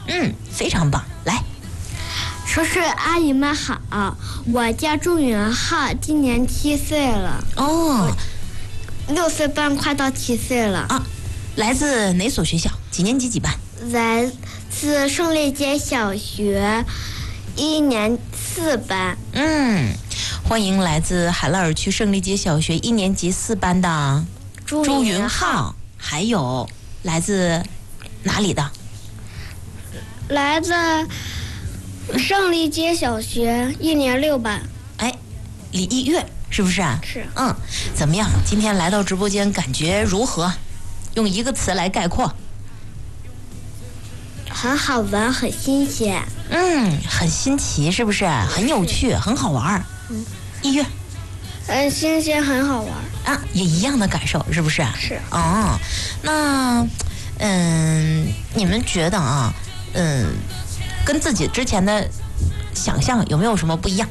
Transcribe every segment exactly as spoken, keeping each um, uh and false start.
嗯，非常棒，来。 叔叔阿姨们好，我叫祝云浩，今年七岁了。 哦， 六岁半快到七岁了啊。来自哪所学校？几年级几班？ 来自胜利街小学一年四班。 嗯，欢迎来自海拉尔区胜利街小学一年级四班的朱云浩，还有来自哪里的？ 来自胜利街小学一年六班。 哎，李一月是不是啊？ 是。 嗯，怎么样？今天来到直播间感觉如何？用一个词来概括。 很好玩，很新鲜。 嗯，很新奇，是不是？很有趣，很好玩。 嗯， 一月。 很新鲜，很好玩。 啊，也一样的感受，是不是？ 是。 哦，那，嗯，你们觉得啊，嗯，跟自己之前的想象有没有什么不一样？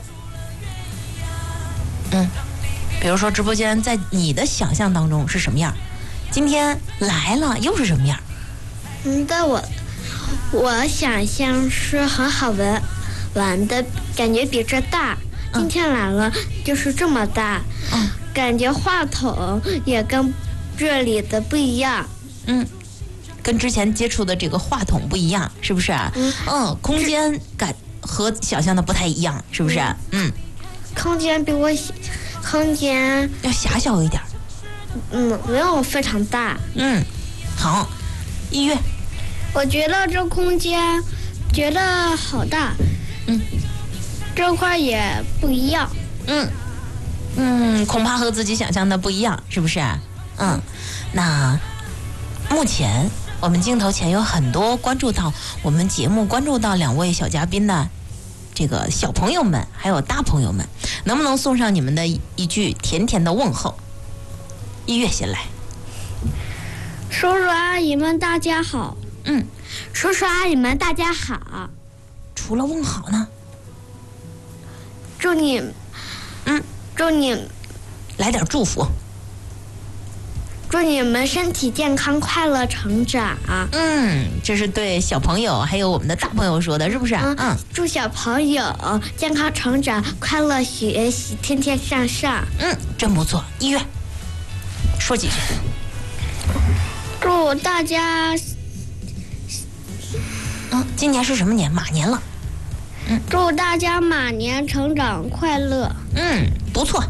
嗯，比如说直播间在你的想象当中是什么样？今天来了又是什么样？ 嗯，在我我想象是很好玩玩的，感觉比这大。今天来了就是这么大， 嗯， 感觉话筒也跟这里的不一样。 嗯，跟之前接触的这个话筒不一样，是不是？嗯，嗯，空间感和想象的不太一样，是不是？嗯， 空间比我空间要狭小一点。 嗯，没有非常大。 嗯，好，一月， 我觉得这空间觉得好大。 嗯， 这块也不一样。 嗯嗯，恐怕和自己想象的不一样，是不是？嗯，那目前我们镜头前有很多关注到我们节目、关注到两位小嘉宾的这个小朋友们，还有大朋友们，能不能送上你们的一句甜甜的问候？一月先来。 叔叔阿姨们大家好。 嗯， 叔叔阿姨们大家好。 除了问好呢？ 祝你， 嗯， 祝你来点祝福。 祝你们身体健康，快乐成长。 嗯，这是对小朋友还有我们的大朋友说的，是不是？ 嗯。嗯，祝小朋友健康成长，快乐学习，天天向上。 嗯，真不错。一月，说几句。 祝大家， 嗯，今年是什么年？马年了。嗯， 祝大家马年成长快乐。 嗯，不错。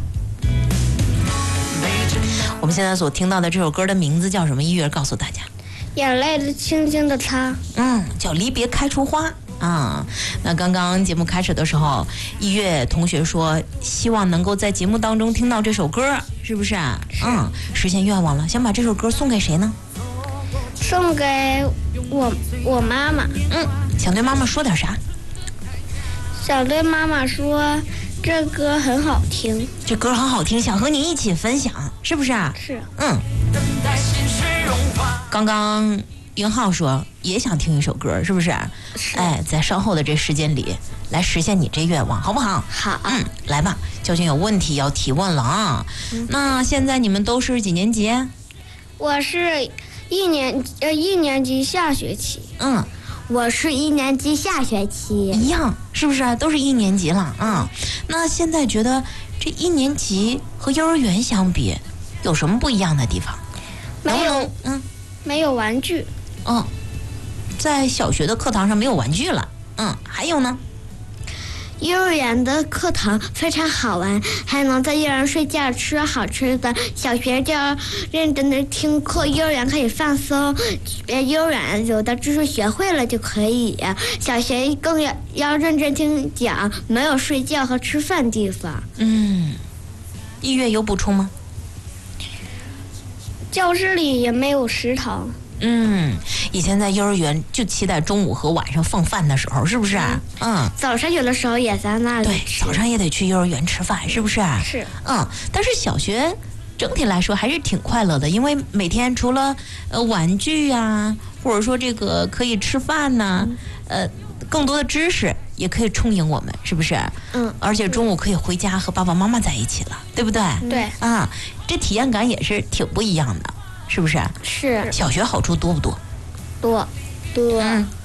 我们现在所听到的这首歌的名字叫什么？一月告诉大家。 眼泪的轻轻的擦。 嗯，叫离别开出花啊。那刚刚节目开始的时候，一月同学说希望能够在节目当中听到这首歌，是不是啊？嗯，实现愿望了。想把这首歌送给谁呢？ 送给我我妈妈。 嗯，想对妈妈说点啥？ 想对妈妈说这歌很好听。 这歌很好听，想和你一起分享，是不是啊？ 是。 嗯。刚刚云浩说也想听一首歌，是不是？ 是。 哎，在稍后的这时间里来实现你这愿望，好不好？ 好。 嗯，来吧，究竟有问题要提问了啊。嗯、那现在你们都是几年级？ 我是一年呃一年级下学期。 嗯。 我是一年级下学期。 一样，是不是？都是一年级了啊。那现在觉得这一年级和幼儿园相比，有什么不一样的地方？ 没有， 嗯， 没有玩具。 嗯，在小学的课堂上没有玩具了。嗯，还有呢？ 幼儿园的课堂非常好玩，还能在幼儿园睡觉，吃好吃的。小学就要认真的听课，幼儿园可以放松。幼儿园有的知识学会了就可以，小学更要要认真听讲，没有睡觉和吃饭地方。 嗯，一月有补充吗？ 教室里也没有食堂。 嗯，以前在幼儿园就期待中午和晚上放饭的时候，是不是？嗯， 嗯，早上有的时候也在那里对，早上也得去幼儿园吃饭，是不是？ 是。 嗯，但是小学整体来说还是挺快乐的，因为每天除了呃玩具呀、啊，或者说这个可以吃饭呐、啊，嗯、呃，更多的知识也可以充盈我们，是不是？ 嗯。 而且中午可以回家和爸爸妈妈在一起了，对不对？ 对。 啊，这体验感也是挺不一样的。是不是？ 是。 小学好处多不多？ 多，多。 嗯，